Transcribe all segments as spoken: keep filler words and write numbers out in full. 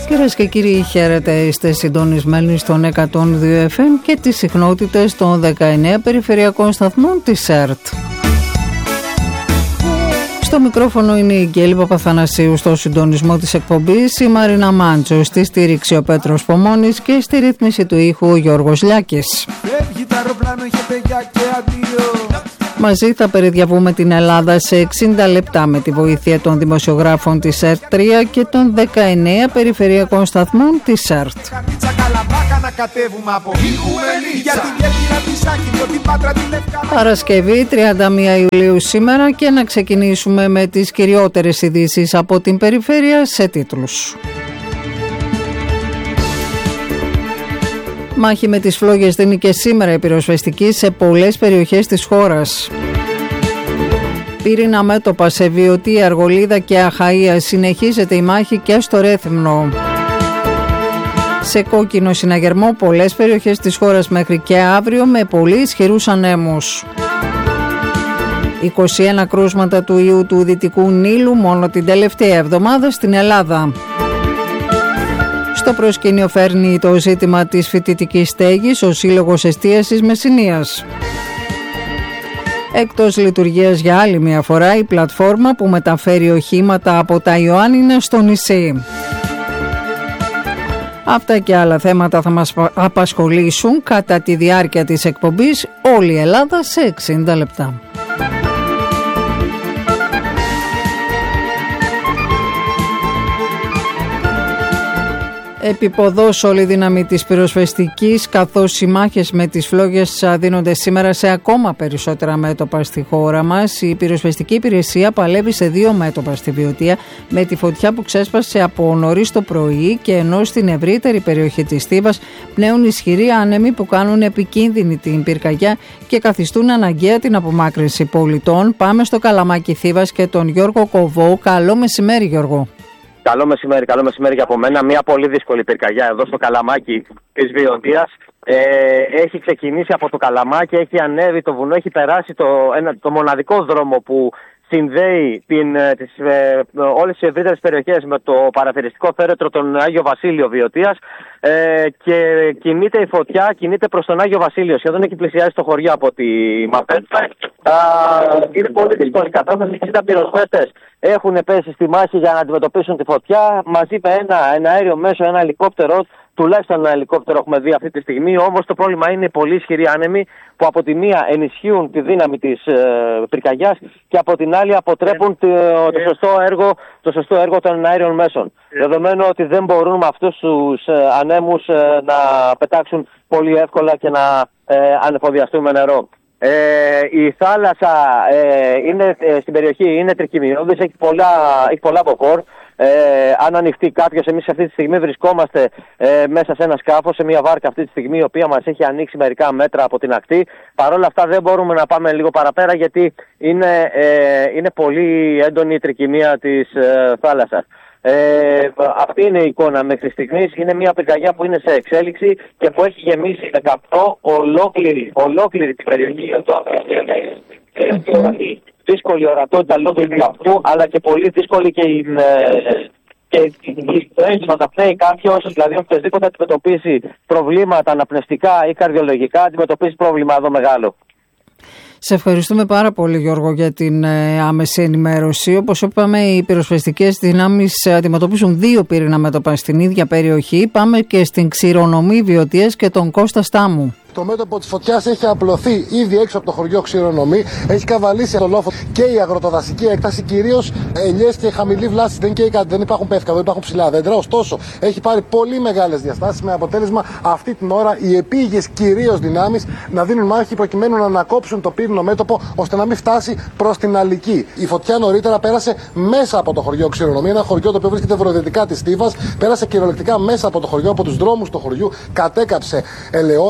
Κυρίες και κύριοι, χαίρετε, είστε συντονισμένοι στον εκατόν δύο εφ εμ και τις συχνότητες των δεκαεννέα περιφερειακών σταθμών της ΕΡΤ. Στο μικρόφωνο είναι η Γκέλη Παπαθανασίου, στο συντονισμό της εκπομπής η Μαρίνα Μάντσο, στη στήριξη ο Πέτρος Πομώνης και στη ρύθμιση του ήχου ο Γιώργος Λιάκης. Μαζί θα περιδιαβούμε την Ελλάδα σε εξήντα λεπτά με τη βοήθεια των δημοσιογράφων της ΕΡΤ τρία και των δεκαεννέα περιφερειακών σταθμών της ΕΡΤ. Παρασκευή τριάντα μία Ιουλίου σήμερα και να ξεκινήσουμε με τις κυριότερες ειδήσεις από την περιφέρεια σε τίτλους. Μάχη με τις φλόγες δίνει και σήμερα η πυροσβεστική σε πολλές περιοχές της χώρας. Πύρινα μέτωπα σε Βιωτή, Αργολίδα και Αχαΐα, συνεχίζεται η μάχη και στο Ρέθυμνο. Σε κόκκινο συναγερμό πολλές περιοχές της χώρας μέχρι και αύριο με πολύ ισχυρούς ανέμους. είκοσι ένα κρούσματα του ιού του Δυτικού Νείλου μόνο την τελευταία εβδομάδα στην Ελλάδα. Στο προσκήνιο φέρνει το ζήτημα της φοιτητικής στέγης ο Σύλλογος Εστίασης Μεσσηνίας. Εκτός λειτουργίας για άλλη μια φορά η πλατφόρμα που μεταφέρει οχήματα από τα Ιωάννινα στο νησί. Αυτά και άλλα θέματα θα μας απασχολήσουν κατά τη διάρκεια της εκπομπής όλη η Ελλάδα σε εξήντα λεπτά. Επιποδός όλη η δύναμη της πυροσβεστικής, καθώς οι μάχες με τις φλόγες δίνονται σήμερα σε ακόμα περισσότερα μέτωπα στη χώρα μας. Η πυροσβεστική υπηρεσία παλεύει σε δύο μέτωπα στη Βιωτία με τη φωτιά που ξέσπασε από νωρίς το πρωί, και ενώ στην ευρύτερη περιοχή της Θήβας πνέουν ισχυροί άνεμοι που κάνουν επικίνδυνη την πυρκαγιά και καθιστούν αναγκαία την απομάκρυνση πολιτών. Πάμε στο Καλαμάκι Θήβας και τον Γιώργο Κοβό. Καλό μεσημέρι, Γιώργο. Καλό μεσημέρι, καλό μεσημέρι για από μένα. Μια πολύ δύσκολη πυρκαγιά εδώ στο Καλαμάκι της Βιωτίας. Ε, έχει ξεκινήσει από το Καλαμάκι, έχει ανέβει το βουνό, έχει περάσει το, ένα, το μοναδικό δρόμο που συνδέει την, τις, ε, όλες τις ευρύτερες περιοχές με το παραθεριστικό φέρετρο τον Άγιο Βασίλειο Βιωτίας, ε, και κινείται η φωτιά, κινείται προς τον Άγιο Βασίλειο. Σχεδόν έχει πλησιάσει το χωριό από τη Μαπέτσα. Είναι πολύ δύσκολη κατάσταση. εξήντα πυροσβέστες έχουν πέσει στη μάχη για να αντιμετωπίσουν τη φωτιά, μαζί με ένα, ένα αέριο μέσο, ένα ελικόπτερο. Τουλάχιστον ένα ελικόπτερο έχουμε δει αυτή τη στιγμή. Όμως το πρόβλημα είναι οι πολύ ισχυροί άνεμοι που από τη μία ενισχύουν τη δύναμη της ε, πυρκαγιάς και από την άλλη αποτρέπουν το, το, σωστό, έργο, το σωστό έργο των αέριων μέσων. Δεδομένου ότι δεν μπορούν με αυτούς τους ε, ανέμους ε, να πετάξουν πολύ εύκολα και να ε, ανεφοδιαστούν με νερό. Ε, η θάλασσα ε, είναι, ε, στην περιοχή είναι τρικυμιώδης, έχει πολλά, έχει πολλά μποφόρ. Ε, αν ανοιχτεί κάποιος, εμείς αυτή τη στιγμή βρισκόμαστε ε, μέσα σε ένα σκάφος, σε μια βάρκα αυτή τη στιγμή, η οποία μας έχει ανοίξει μερικά μέτρα από την ακτή. Παρ' όλα αυτά δεν μπορούμε να πάμε λίγο παραπέρα, γιατί είναι, ε, είναι πολύ έντονη η τρικυμία της ε, θάλασσας. Ε, αυτή είναι η εικόνα μέχρι στιγμής. Είναι μια πυρκαγιά που είναι σε εξέλιξη και που έχει γεμίσει με καπνό ολόκληρη, ολόκληρη την περιοχή. Δύσκολη ορατότητα λόγω του καπνού, αλλά και πολύ δύσκολη και η και το αίσθημα να πνέει κάποιος, δηλαδή οποιοδήποτε αντιμετωπίσει προβλήματα αναπνευστικά ή καρδιολογικά, αντιμετωπίσει πρόβλημα εδώ μεγάλο. Σε ευχαριστούμε πάρα πολύ, Γιώργο, για την ε, άμεση ενημέρωση. Όπως είπαμε, οι πυροσβεστικές δυνάμεις αντιμετωπίζουν δύο πύρινα μέτωπα στην ίδια περιοχή. Πάμε και στην Ξηρονομή Βιωτίας και τον Κώστα Στάμου. Το μέτωπο της φωτιάς έχει απλωθεί ήδη έξω από το χωριό Ξηρονομή, έχει καβαλήσει το λόφο και η αγροτοδασική έκταση, κυρίως ελιές και χαμηλή βλάση. Δεν, και, δεν υπάρχουν πεύκα, δεν υπάρχουν ψηλά δέντρα. Ωστόσο, έχει πάρει πολύ μεγάλες διαστάσεις, με αποτέλεσμα αυτή την ώρα οι επίγειες κυρίως δυνάμεις να δίνουν μάχη προκειμένου να ανακόψουν το πύρινο μέτωπο ώστε να μην φτάσει προς την Αλική. Η φωτιά νωρίτερα πέρασε μέσα από το χωριό Ξηρονομή, ένα χωριό το οποίο βρίσκεται βορειοδυτικά της Θήβας. Πέρασε κυριολεκτικά μέσα από το χωριό, από τους δρόμους του χωριού, κατέκαψε ελαιώνες, αγροτοδασικές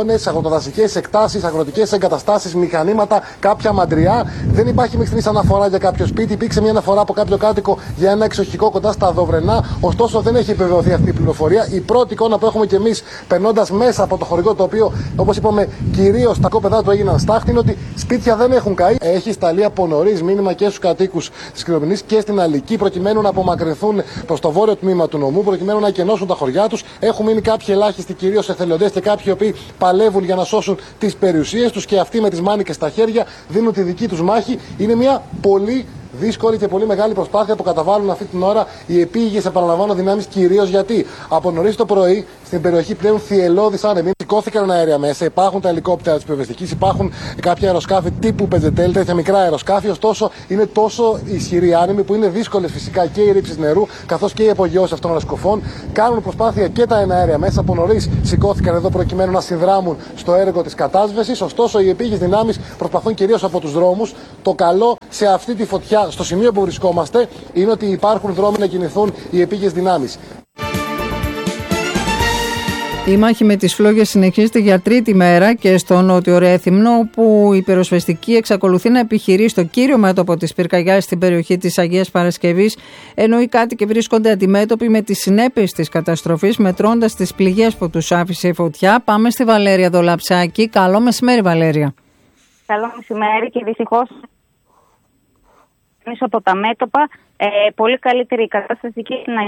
αγροτοδασικές εκτάσεις, αγροτικές εγκαταστάσεις, μηχανήματα, κάποια μαντριά. Δεν υπάρχει μέχρι στιγμής αναφορά για κάποιο σπίτι. Υπήρξε μια αναφορά από κάποιο κάτοικο για ένα εξοχικό κοντά στα Δοβρενά. Ωστόσο, δεν έχει επιβεβαιωθεί αυτή η πληροφορία. Η πρώτη εικόνα που έχουμε κι εμείς περνώντας μέσα από το χωριό, το οποίο, όπως είπαμε, κυρίως τα κόπεδά του έγιναν στάχτη, είναι ότι σπίτια δεν έχουν καεί. Έχει σταλεί από νωρίς μήνυμα και στους κατοίκους της Κρυομηνής και στην Αλική, προκειμένου να απομακρυνθούν προς το βόρειο τμήμα του νομού, προκειμένου να εκενώσουν τα χωριά τους. Έχουν μείνει κάποιοι ελάχιστοι, κυρίως εθελοντές και κάποιοι οι οποίοι παλεύουν για να σώσουν τις περιουσίες τους και αυτοί με τις μάνικες στα χέρια δίνουν τη δική τους μάχη. Είναι μια πολύ δύσκολη και πολύ μεγάλη προσπάθεια που καταβάλουν αυτή την ώρα οι επίγειες, επαναλαμβάνω, δυνάμεις, κυρίως γιατί από νωρίς το πρωί στην περιοχή πλέον θυελλώδης άνεμοι. Σηκώθηκαν αέρια μέσα, υπάρχουν τα ελικόπτερα της πυροσβεστικής, υπάρχουν κάποια αεροσκάφη τύπου Πετζετέλ, τέτοια μικρά αεροσκάφη. Ωστόσο, είναι τόσο ισχυροί άνεμοι που είναι δύσκολες φυσικά και οι ρήψεις νερού καθώς και οι απογειώσεις αυτών των αεροσκοφών. Κάνουν προσπάθεια και τα εναέρια μέσα. Από νωρίς σηκώθηκαν εδώ προκειμένου να συνδράμουν στο έργο της κατάσβεσης. Ωστόσο, οι επίγειες δυνάμεις προσπαθούν κυρίως από τους δρόμους. Το καλό σε αυτή τη φωτιά, στο σημείο που βρισκόμαστε, είναι ότι υπάρχουν δρόμοι να κινηθούν οι επίγειες δυνάμεις. Η μάχη με τις φλόγες συνεχίζεται για τρίτη μέρα και στο Νότιο Ρέθυμνο, όπου η πυροσβεστική εξακολουθεί να επιχειρεί στο κύριο μέτωπο της πυρκαγιάς στην περιοχή της Αγίας Παρασκευής, ενώ οι κάτοικοι βρίσκονται αντιμέτωποι με τις συνέπειες της καταστροφής, μετρώντας τις πληγές που τους άφησε η φωτιά. Πάμε στη Βαλέρια Δολαψάκη. Καλό μεσημέρι, Βαλέρια. Καλό μεσημέρι και δυστυχώς από τα μέτωπα ε, πολύ καλύτερη η κατάσταση και στην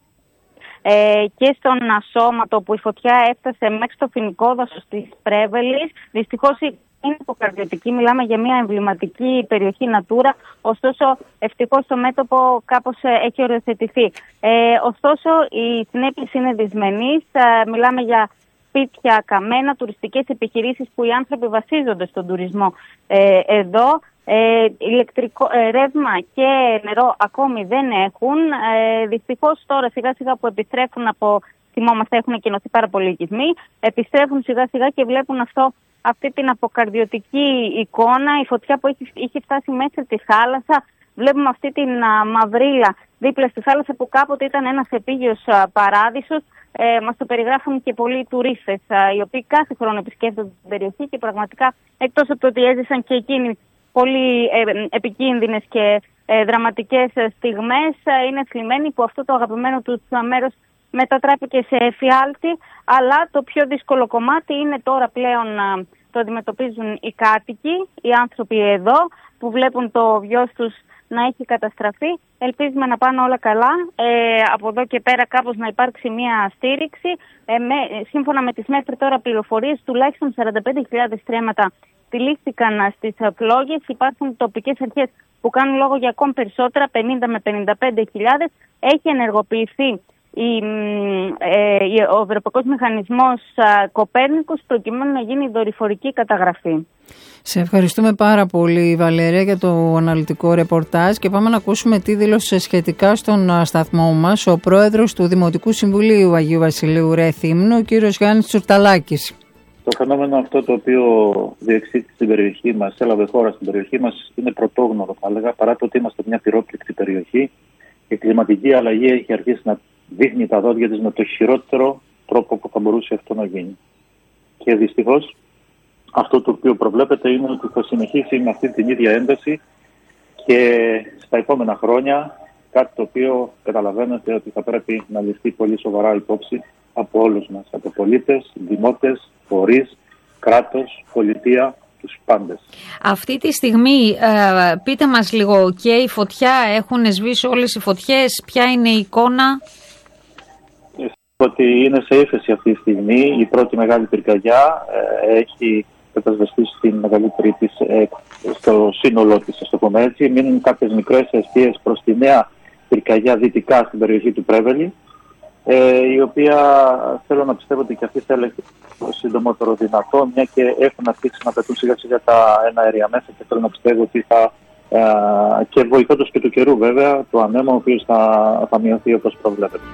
Ε, και στον Ασώματο, που η φωτιά έφτασε μέχρι στο φοινικό δάσος της Πρέβελης. Δυστυχώς είναι υποκαρδιωτική, μιλάμε για μια εμβληματική περιοχή Natura, ωστόσο ευτυχώς το μέτωπο κάπως έχει οριοθετηθεί. Ε, ωστόσο οι συνέπειες είναι δυσμενείς, ε, μιλάμε για σπίτια καμένα, τουριστικές επιχειρήσεις που οι άνθρωποι βασίζονται στον τουρισμό ε, εδώ. Ε, ηλεκτρικό, ε, ρεύμα και νερό ακόμη δεν έχουν. Ε, δυστυχώς τώρα σιγά σιγά που επιστρέφουν από, θυμόμαστε, έχουν εκκοινωθεί πάρα πολλοί οικισμοί, επιστρέφουν σιγά σιγά και βλέπουν αυτό, αυτή την αποκαρδιωτική εικόνα, η φωτιά που έχει, είχε φτάσει μέσα στη θάλασσα. Βλέπουμε αυτή την α, μαυρίλα δίπλα στη θάλασσα που κάποτε ήταν ένας επίγειος α, παράδεισος. Ε, μας το περιγράφουν και πολλοί τουρίστες α, οι οποίοι κάθε χρόνο επισκέπτονται την περιοχή και πραγματικά, εκτός από το ότι έζησαν και εκείνοι πολύ ε, επικίνδυνες και ε, δραματικές στιγμές, ε, είναι θλιμμένοι που αυτό το αγαπημένο τους μέρος μετατράπηκε σε εφιάλτη. Αλλά το πιο δύσκολο κομμάτι είναι τώρα πλέον ε, το αντιμετωπίζουν οι κάτοικοι, οι άνθρωποι εδώ που βλέπουν το βιός τους να έχει καταστραφεί. Ελπίζουμε να πάνε όλα καλά. Ε, από εδώ και πέρα κάπως να υπάρξει μια στήριξη. Ε, με, σύμφωνα με τις μέχρι τώρα πληροφορίες, τουλάχιστον σαράντα πέντε χιλιάδες στρέμματα τυλίχθηκαν στις φλόγες. Υπάρχουν τοπικές αρχές που κάνουν λόγο για ακόμη περισσότερα, πενήντα με πενήντα πέντε χιλιάδες. Έχει ενεργοποιηθεί η, ε, ο Ευρωπαϊκός Μηχανισμός Κοπέρνικους προκειμένου να γίνει δορυφορική καταγραφή. Σε ευχαριστούμε πάρα πολύ, Βαλέρια, για το αναλυτικό ρεπορτάζ και πάμε να ακούσουμε τι δήλωσε σχετικά στον σταθμό μας ο πρόεδρος του Δημοτικού Συμβουλίου Αγίου Βασιλείου Ρεθύμνου, ο κύριος Γιάννης Τσουρταλάκης. Το φαινόμενο αυτό το οποίο διεξήχθη στην περιοχή μας, έλαβε χώρα στην περιοχή μας, είναι πρωτόγνωρο, θα έλεγα, παρά το ότι είμαστε μια πυρόπληκτη περιοχή. Η κλιματική αλλαγή έχει αρχίσει να δείχνει τα δόντια της με το χειρότερο τρόπο που θα μπορούσε αυτό να γίνει. Και δυστυχώς αυτό το οποίο προβλέπεται είναι ότι θα συνεχίσει με αυτή την ίδια ένταση και στα επόμενα χρόνια, κάτι το οποίο καταλαβαίνετε ότι θα πρέπει να ληφθεί πολύ σοβαρά υπόψη από όλους μας, από πολίτες, δημότες, φορείς, κράτος, πολιτεία, τους πάντες. Αυτή τη στιγμή, ε, πείτε μας λίγο, και η φωτιά, έχουν σβήσει όλες οι φωτιές, ποια είναι η εικόνα? Ότι είναι σε ύφεση αυτή τη στιγμή, η πρώτη μεγάλη πυρκαγιά ε, έχει κατασβεστεί στην μεγαλύτερη της, ε, στο σύνολό της, ας το πούμε έτσι. Μείνουν κάποιες μικρές αιστείες προς τη νέα πυρκαγιά δυτικά στην περιοχή του Πρέβελη, ε, η οποία θέλω να πιστεύω ότι και αυτή θα έλεγε το συντομότερο δυνατό, μια και έχουν αρχίσει να πετούν σιγά σιγά τα εναέρια μέσα και θέλω να πιστεύω ότι θα, ε, και βοηθώντας και του καιρού βέβαια, το ανέμο ο οποίος θα, θα μειωθεί όπως προβλέπεται.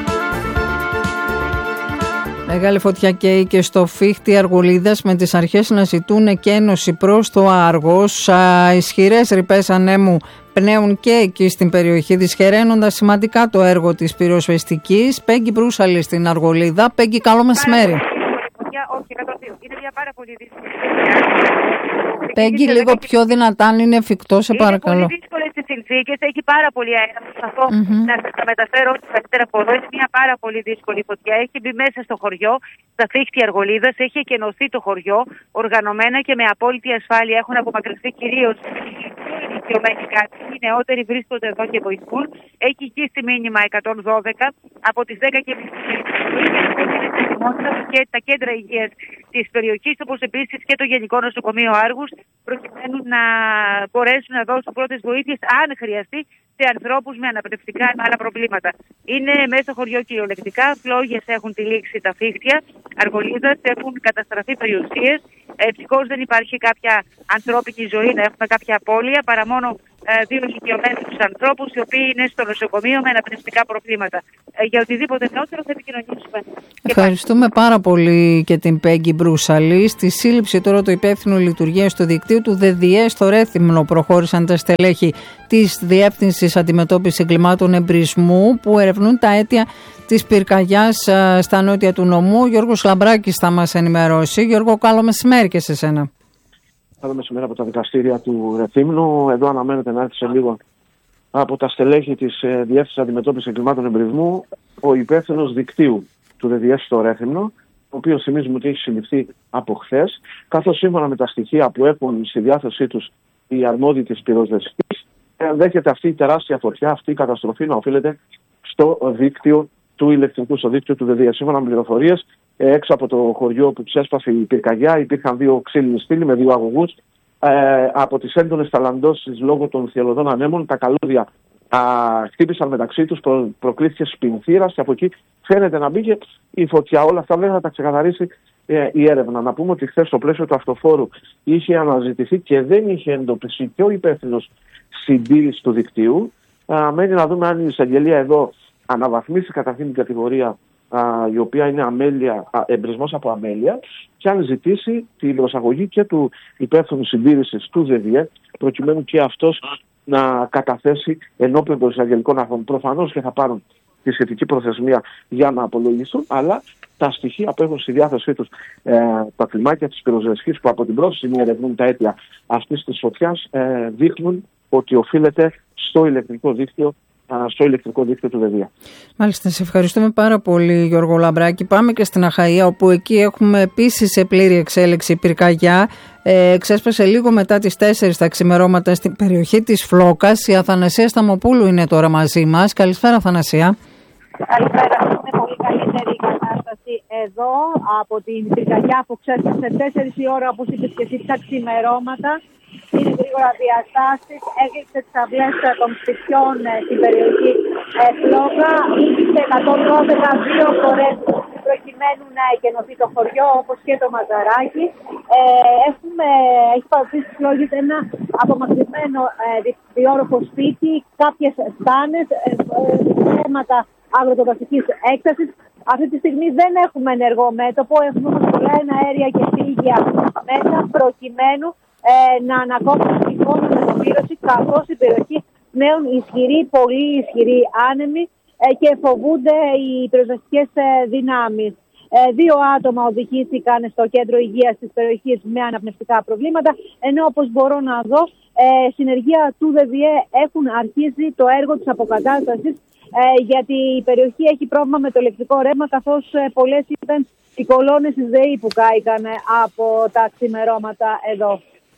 Μεγάλη φωτιά καίει και στο Φίχτη Αργολίδας, με τις αρχές να ζητούν εκένωση προς το Άργος. Ισχυρές ρηπές ανέμου πνέουν και εκεί στην περιοχή, δυσχεραίνοντας σημαντικά το έργο της πυροσβεστικής. Πέγγι Μπρούσαλη στην Αργολίδα. Πέγγι, καλό μεσημέρι. Όχι, εκατόν δύο. Είναι πάρα πολύ δύσκολη. Πέγγι, λίγο πιο δυνατά, αν είναι εφικτό, σε παρακαλώ. Είναι πολύ δύσκολες τις συνθήκες, έχει πάρα πολύ αέρα. Προσπαθώ Mm-hmm. να σας τα μεταφέρω ό,τι καλύτερα από εδώ. Είναι μια πάρα πολύ δύσκολη φωτιά. Έχει μπει μέσα στο χωριό, στα δίχτυα Αργολίδας, έχει εκενωθεί το χωριό, οργανωμένα και με απόλυτη ασφάλεια. Έχουν απομακρυνθεί κυρίως οι ηλικιωμένοι κάτοικοι. Οι νεότεροι βρίσκονται εδώ και βοηθούν. Έχει γύσει μήνυμα εκατόν δώδεκα από τις δέκα και μισή και τα κέντρα υγείας της περιοχής, όπως επίσης και το Γενικό Νοσοκομείο Άργους, προκειμένου να μπορέσουν να δώσουν πρώτες βοήθειες, αν χρειαστεί, σε ανθρώπους με αναπνευστικά ή με άλλα προβλήματα. Είναι μέσα στο χωριό κυριολεκτικά, φλόγες έχουν τυλίξει τα φύχτια, Αργολίδας, έχουν καταστραφεί περιουσίες. Ευτυχώς δεν υπάρχει κάποια ανθρώπινη ζωή, να έχουμε κάποια απώλεια, παρά μόνο ε, δύο ηλικιωμένους ανθρώπους, οι οποίοι είναι στο νοσοκομείο με αναπνευστικά προβλήματα. Ε, για οτιδήποτε νεότερο θα επικοινωνήσουμε. Ευχαριστούμε πάρα πολύ και την Πέγγι Μπρούσαλη. Στη σύλληψη τώρα του υπεύθυνου λειτουργίας του δικτύου του ΔΕΔΙΕ στο Ρέθυμνο προχώρησαν τα στελέχη της Διεύθυνσης Αντιμετώπισης Εγκλημάτων Εμπρισμού, που ερευνούν τα αίτια της πυρκαγιάς στα νότια του νομού. Γιώργος Λαμπράκης θα μας ενημερώσει. Γιώργο, καλό μεσημέρι και σε σένα. Καλό μεσημέρι από τα δικαστήρια του Ρεθύμνου. Εδώ αναμένεται να έρθει σε λίγο από τα στελέχη της Διεύθυνσης Αντιμετώπισης Εγκλημάτων Εμπρισμού ο υπεύθυνος δικτύου του ΔΕΔΙΕ στο Ρέθυμνο, ο οποίος θυμίζουμε ότι έχει συλληφθεί από χθες, καθώς σύμφωνα με τα στοιχεία που έχουν στη διάθεσή τους οι αρμόδιοι της πυροσβεστικής, ενδέχεται αυτή η τεράστια φωτιά, αυτή η καταστροφή να οφείλεται στο δίκτυο του ηλεκτρικού, στο δίκτυο του ΔΕΔΙΕ. Σύμφωνα με πληροφορίες, έξω από το χωριό που ξέσπασε η πυρκαγιά υπήρχαν δύο ξύλινοι στήλοι με δύο αγωγούς. Ε, από τις έντονες ταλαντώσεις λόγω των θυελλωδών ανέμων, τα καλώδια α, χτύπησαν μεταξύ τους, προ, προκλήθηκε σπινθήρας και από εκεί φαίνεται να μπήκε η φωτιά. Όλα αυτά βέβαια θα τα ξεκαθαρίσει ε, η έρευνα. Να πούμε ότι χθες στο πλαίσιο του αυτοφόρου είχε αναζητηθεί και δεν είχε εντοπιστεί και ο υπεύθυνος συντήρησης του δικτύου. Α, μένει να δούμε αν η εισαγγελία εδώ αναβαθμίσει κατά αυτήν την κατηγορία, α, η οποία είναι αμέλεια, α, εμπρισμός από αμέλεια, και αν ζητήσει την προσαγωγή και του υπεύθυνου συντήρησης του ΔΕΔΙΕ, προκειμένου και αυτός να καταθέσει ενώπιον των εισαγγελικών αρχών. Προφανώς και θα πάρουν τη σχετική προθεσμία για να απολογηθούν, αλλά τα στοιχεία που έχουν στη διάθεσή τους ε, τα κλιμάκια της πυροσβεστικής, που από την πρώτη στιγμή ερευνούν τα αίτια αυτής της φωτιάς, ε, δείχνουν ότι οφείλεται στο ηλεκτρικό δίκτυο στο ηλεκτρικό δίκτυο του ΔΕΔΙΕ. Μάλιστα, σε ευχαριστούμε πάρα πολύ, Γιώργο Λαμπράκη. Πάμε και στην Αχαΐα, όπου εκεί έχουμε επίσης σε πλήρη εξέλιξη πυρκαγιά. Ε, ξέσπασε λίγο μετά τις τέσσερις τα ξημερώματα στην περιοχή της Φλόκας. Η Αθανασία Σταμοπούλου είναι τώρα μαζί μας. Καλησπέρα, Αθανασία. Καλησπέρα, είναι πολύ καλύτερη η κατάσταση εδώ από την πυρκαγιά που ξέσπασε τέσσερις η ώρα, όπως είπες και εσύ, τα ξημερώματα. Είναι γρήγορα διαστάσεις, έκλεισε τις αυλές των σπιτιών στην περιοχή ε, Φλόκα, ήρθε εκατόν δώδεκα δύο φορές προκειμένου να εκενωθεί το χωριό, όπως και το Μαζαράκι. Ε, έχουμε, έχει παρουσιάσει στις φλόγες ένα απομακρυσμένο ε, διόροφο σπίτι, κάποιες στάνες, ε, ε, θέματα αγροτοδασικής έκτασης. Αυτή τη στιγμή δεν έχουμε ενεργό μέτωπο, έχουμε όμως πολλά αέρια και φύγια μέσα προκειμένου Ε, να ανακόψουν την εικόνα μετωπήρωση, καθώς η περιοχή νέων ισχυρή, πολύ ισχυρή άνεμη ε, και φοβούνται οι πυροσβεστικές ε, δυνάμεις. Ε, δύο άτομα οδηγήθηκαν στο κέντρο υγείας της περιοχής με αναπνευστικά προβλήματα, ενώ όπως μπορώ να δω, ε, συνεργεία του ΔΕΔΙΕ έχουν αρχίσει το έργο της αποκατάστασης, ε, γιατί η περιοχή έχει πρόβλημα με το ηλεκτρικό ρεύμα, καθώς ε, πολλές ήταν οι κολόνες της ΔΕΗ που κάηκαν ε, από τα ξημερώματα εδώ.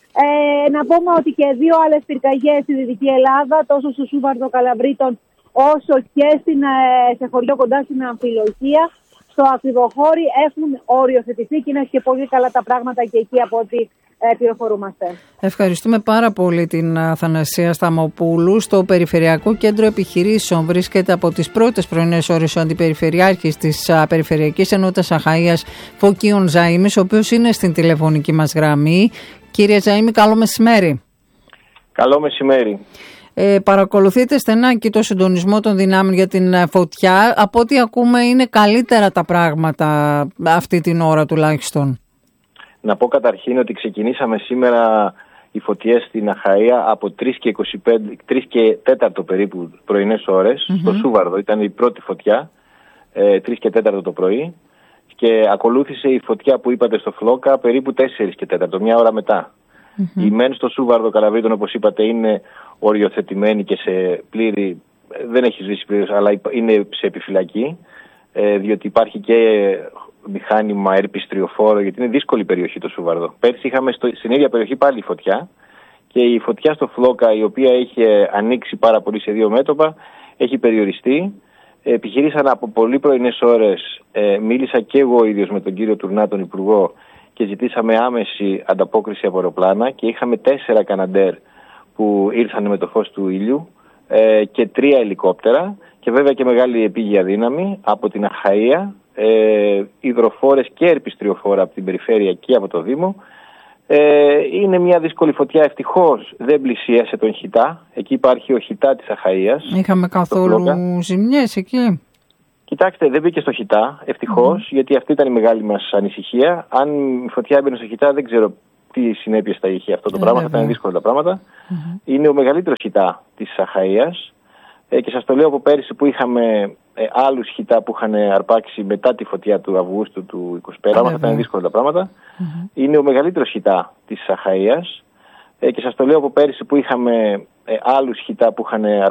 Ε, να πούμε ότι και δύο άλλες πυρκαγιές στη Δυτική Ελλάδα, τόσο στο Σούβαρδο Καλαβρίτων όσο και στην, ε, σε χωριό κοντά στην Αμφιλοχία, στο Ακριβοχώρι, έχουν οριοθετηθεί και είναι και πολύ καλά τα πράγματα και εκεί από ό,τι ε, πληροφορούμαστε. Ευχαριστούμε πάρα πολύ την Αθανασία Σταμοπούλου. Στο Περιφερειακό Κέντρο Επιχειρήσεων βρίσκεται από τις πρώτες πρωινές ώρες ο Αντιπεριφερειάρχης της α, Περιφερειακής Ενότητας Αχαΐας, Φωκίων Ζαΐμης, ο οποίος είναι στην τηλεφωνική μας γραμμή. Κύριε Ζαΐμη, καλό μεσημέρι. Καλό μεσημέρι. Ε, παρακολουθείτε στενά και το συντονισμό των δυνάμεων για την φωτιά. Από ό,τι ακούμε είναι καλύτερα τα πράγματα αυτή την ώρα τουλάχιστον. Να πω καταρχήν ότι ξεκινήσαμε σήμερα οι φωτιές στην Αχαΐα από τρεις και είκοσι πέντε, τρεις και τέσσερα περίπου πρωινές ώρες, mm-hmm. στο Σούβαρδο. Ήταν η πρώτη φωτιά, ε, τρεις και τέσσερα το πρωί. και ακολούθησε η φωτιά που είπατε στο Φλόκα περίπου τέσσερις και τέταρτο, μια ώρα μετά. Mm-hmm. Η μεν στο Σούβαρδο Καλαβρίτων, όπως είπατε, είναι οριοθετημένη και σε πλήρη, δεν έχει σβήσει πλήρως, αλλά είναι σε επιφυλακή, ε, διότι υπάρχει και μηχάνημα ερπιστριοφόρο, γιατί είναι δύσκολη περιοχή το Σούβαρδο. Πέρσι είχαμε στο, στην ίδια περιοχή πάλι φωτιά και η φωτιά στο Φλόκα, η οποία είχε ανοίξει πάρα πολύ σε δύο μέτωπα, έχει περιοριστεί. Επιχειρήσαν από πολύ πρωινές ώρες, ε, μίλησα και εγώ ίδιος με τον κύριο Τουρνά, τον Υπουργό, και ζητήσαμε άμεση ανταπόκριση από αεροπλάνα και είχαμε τέσσερα Καναντέρ που ήρθαν με το φως του ήλιου ε, και τρία ελικόπτερα και βέβαια και μεγάλη επίγεια δύναμη από την Αχαΐα, ε, υδροφόρες και ερπιστριοφόρα από την περιφέρεια και από το Δήμο. Ε, είναι μια δύσκολη φωτιά, ευτυχώς δεν πλησίασε τον Χιτά, εκεί υπάρχει ο Χιτά της Αχαΐας. Είχαμε καθόλου ζημιές εκεί? Κοιτάξτε, δεν μπήκε στο Χιτά, ευτυχώς, mm. γιατί αυτή ήταν η μεγάλη μας ανησυχία. Αν η φωτιά έμπαινε στο Χιτά, δεν ξέρω τι συνέπειες θα είχε αυτό το ε, πράγμα, βέβαια. Θα ήταν δύσκολα τα πράγματα. Mm-hmm. Είναι ο μεγαλύτερος Χιτά της Αχαΐας ε, και σας το λέω από πέρυσι που είχαμε ε, άλλους Χιτά που είχαν αρπάξει μετά τη φωτιά του Αυγούστου του είκοσι πέντε, θα ήταν δύσκολα τα πράγματα. Mm-hmm. Είναι ο μεγαλύτερος Χιτά της Αχαΐας ε, και σας το λέω από πέρυσι που είχαμε ε, άλλους Χιτά που είχαν